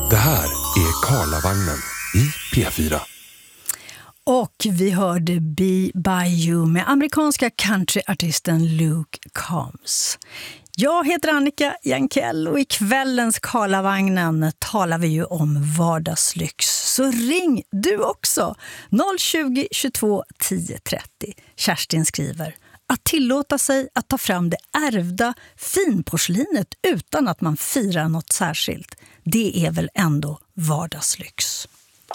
Det här är Karlavagnen i P4. Och vi hörde Be By You med amerikanska countryartisten Luke Combs. Jag heter Annika Jankell och i kvällens Karlavagnen talar vi ju om vardagslyx. Så ring du också 020 22 10 30. Kerstin skriver: att tillåta sig att ta fram det ärvda finporslinet utan att man firar något särskilt, det är väl ändå vardagslyx.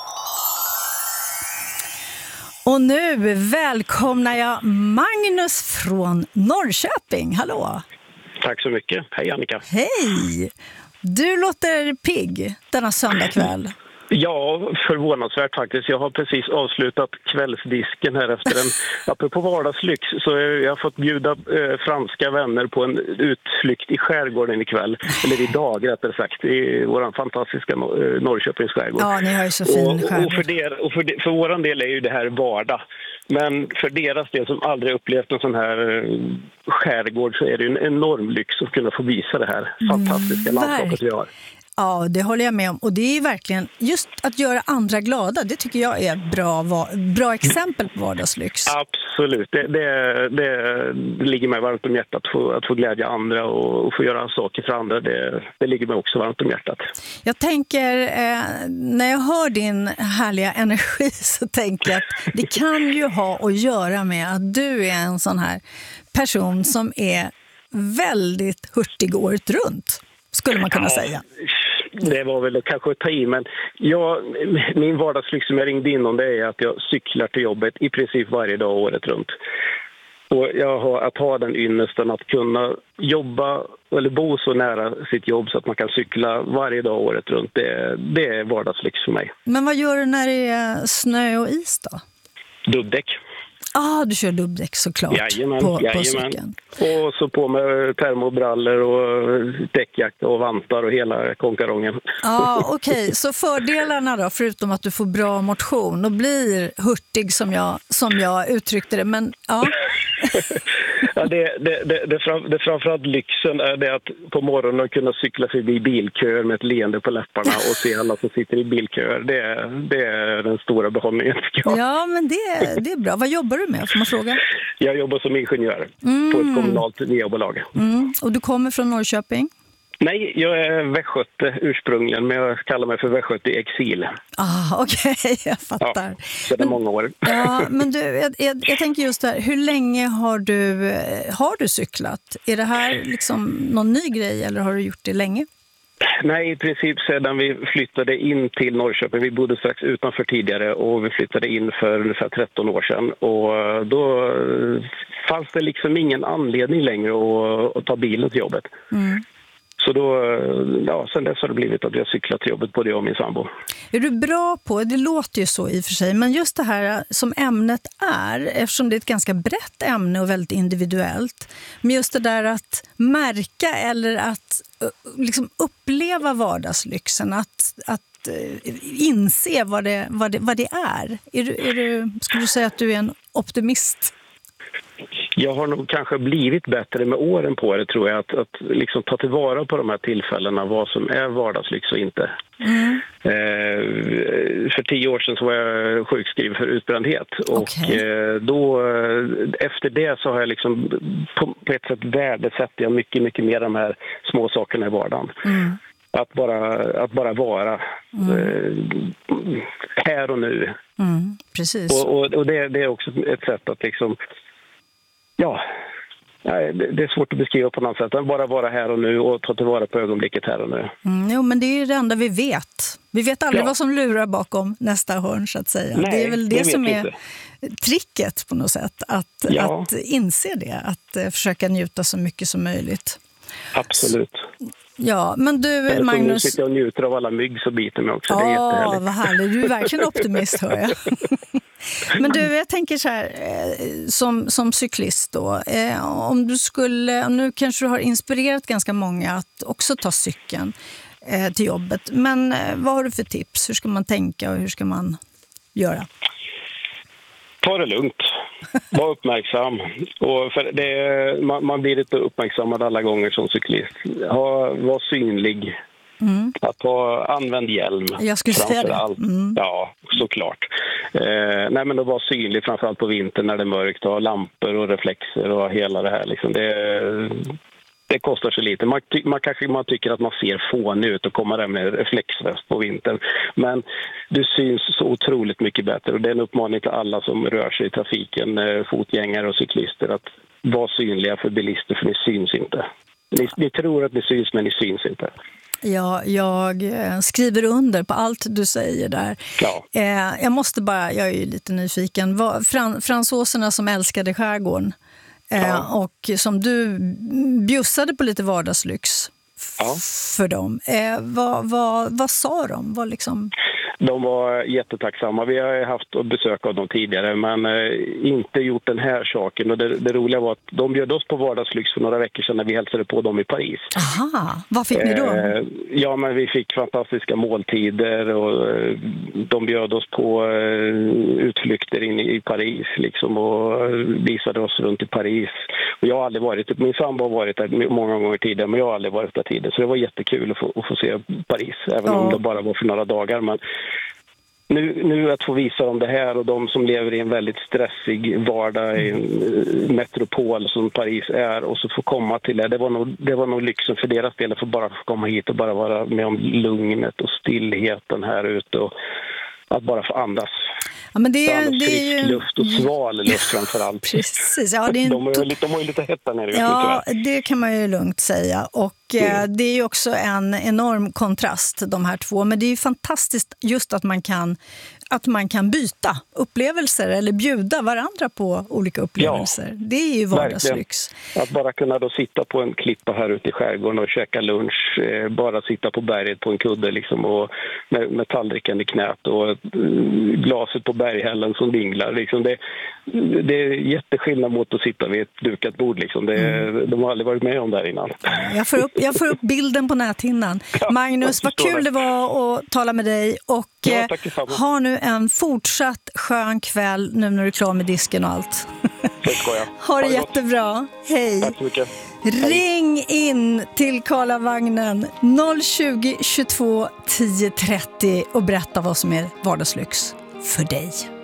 Och nu välkomnar jag Magnus från Norrköping. Hallå! Tack så mycket. Hej Annika. Hej! Du låter pigg denna söndagkväll. Ja, förvånansvärt faktiskt. Jag har precis avslutat kvällsdisken här efter en... Apropå vardagslyx så jag har fått bjuda franska vänner på en utflykt i skärgården ikväll. Eller idag rättare sagt, i vår fantastiska Norrköpings skärgård. Ja, ni har ju så fin skärgård. Och för våran del är ju det här vardag. Men för deras del som aldrig upplevt en sån här skärgård så är det en enorm lyx att kunna få visa det här fantastiska landskapet vi har. Ja, det håller jag med om. Och det är verkligen just att göra andra glada. Det tycker jag är bra exempel på vardagslyx. Absolut. Det ligger mig varmt om hjärtat att få glädja andra och få göra saker för andra. Det ligger mig också varmt om hjärtat. Jag tänker, när jag hör din härliga energi så tänker jag att det kan ju ha att göra med att du är en sån här person som är väldigt hurtig året runt. Skulle man kunna säga. Det var väl kanske att ta i, men min vardagslyx som jag ringde in om, det är att jag cyklar till jobbet i princip varje dag året runt. Och att ha den ynnesten att kunna jobba eller bo så nära sitt jobb så att man kan cykla varje dag året runt, det är vardagslyx för mig. Men vad gör du när det är snö och is då? Dubbdäck. Du kör dubbdäck såklart. Jajamän. På cykeln. Och så på med termobrallor och däckjacka och vantar och hela konkarongen. Okej. Så fördelarna då, förutom att du får bra motion och blir hurtig som jag uttryckte det, men ja. Ja, det framförallt lyxen är det att på morgonen kunna cykla förbi bilköer med ett leende på läpparna och se alla som sitter i bilköer. Det är den stora behållningen, tycker jag. Ja, men det är bra. Vad jobbar du med, får man fråga? Jag jobbar som ingenjör på ett kommunalt VA-bolag. Och du kommer från Norrköping? Nej, jag är västgöte ursprungligen, men jag kallar mig för västgöte i exil. Okej, jag fattar. Ja, så det är många år. Ja, men du, jag tänker just där, hur länge har du cyklat? Är det här liksom någon ny grej eller har du gjort det länge? Nej, i princip sedan vi flyttade in till Norrköping. Vi bodde strax utanför tidigare och vi flyttade in för ungefär 13 år sedan. Och då fanns det liksom ingen anledning längre att ta bilen till jobbet. Så då, sen dess har det blivit att jag cyklat till jobbet, både jag och min sambo. Är du bra på, det låter ju så i och för sig, men just det här som ämnet är, eftersom det är ett ganska brett ämne och väldigt individuellt, men just det där att märka eller att liksom uppleva vardagslyxen, att inse vad det är. Skulle du säga att du är en optimist? Jag har nog kanske blivit bättre med åren på det, tror jag, att liksom ta tillvara på de här tillfällena, vad som är vardagslyx och inte. För 10 år sedan så var jag sjukskriven för utbrändhet. Och då, efter det så har jag liksom på ett sätt värdesätter jag mycket, mycket mer de här små sakerna i vardagen. Att bara vara här och nu. Precis. Och det är också ett sätt att liksom... Ja, det är svårt att beskriva på något sätt. Bara vara här och nu och ta tillvara på ögonblicket här och nu. Jo, men det är ju det enda vi vet. Vi vet aldrig vad som lurar bakom nästa hörn, så att säga. Nej, det är väl det som är inte. tricket på något sätt. Att inse det, att försöka njuta så mycket som möjligt. Absolut. Ja, men du, Magnus... Nu sitter jag och njuter av alla mygg som biter mig också. Det är jättehärligt. Vad härligt. Du är verkligen optimist, hör jag. Men du, jag tänker så här, som cyklist då, om du skulle, nu kanske du har inspirerat ganska många att också ta cykeln till jobbet, men vad har du för tips? Hur ska man tänka och hur ska man göra? Ta det lugnt. Var uppmärksam. Och för man blir inte uppmärksammad alla gånger som cyklist. Var synlig. Att använd hjälm. Jag skulle säga det. Ja, såklart. Nej, men att vara synlig framförallt på vintern när det är mörkt, och lampor och reflexer och hela det här. Liksom. Det kostar så lite. Man tycker att man ser fånig ut och kommer där med reflexväst på vintern. Men du syns så otroligt mycket bättre. Och det är en uppmaning till alla som rör sig i trafiken, fotgängare och cyklister, att vara synliga för bilister, för ni syns inte. Ni tror att ni syns, men ni syns inte. Ja, jag skriver under på allt du säger där. Ja. Jag är ju lite nyfiken. Fransåserna som älskade skärgården och som du bjussade på lite vardagslyx för dem. Vad sa de? Vad liksom... De var jättetacksamma. Vi har haft besök av dem tidigare, men inte gjort den här saken. Och det roliga var att de bjöd oss på vardagslyx för några veckor sedan när vi hälsade på dem i Paris. Aha, vad fick ni då? Ja, men vi fick fantastiska måltider, och de bjöd oss på utflykter in i Paris liksom, och visade oss runt i Paris. Och jag har aldrig varit, min sambo har varit där många gånger tidigare, men jag har aldrig varit där tidigare. Så det var jättekul att få se Paris, även om det bara var för några dagar. Men nu att få visa dem det här, och de som lever i en väldigt stressig vardag i en metropol som Paris är, och så få komma till det var nog lyxen för deras del, att få bara komma hit och bara vara med om lugnet och stillheten här ute, och att bara få andas. Ja, men det är frisk luft och sval luft framförallt. Precis. Ja, det är de har ju lite hett där nere. Ja, det kan man ju lugnt säga. Och det är ju också en enorm kontrast, de här två. Men det är ju fantastiskt just att man kan byta upplevelser eller bjuda varandra på olika upplevelser. Ja, det är ju vardagslyx. Att bara kunna då sitta på en klippa här ute i skärgården och käka lunch, bara sitta på berget på en kudde liksom, och med tallriken i knät och glaset på berghällen som dinglar. Liksom. Det är jätteskillnad mot att sitta vid ett dukat bord. Liksom. De har aldrig varit med om det här innan. Jag får upp bilden på näthinnan. Magnus, vad kul det var att tala med dig, och ha nu en fortsatt skön kväll nu när du är klar med disken och allt. Ha det jättebra. Hej. Tack så mycket. Ring in till Karlavagnen 020 22 10 30 och berätta vad som är vardagslyx för dig.